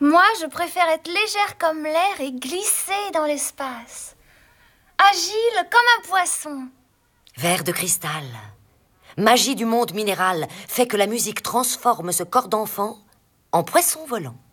Moi, je préfère être légère comme l'air et glisser dans l'espace. Agile comme un poisson. Verre de cristal. Magie du monde minéral fait que la musique transforme ce corps d'enfant en poisson volant.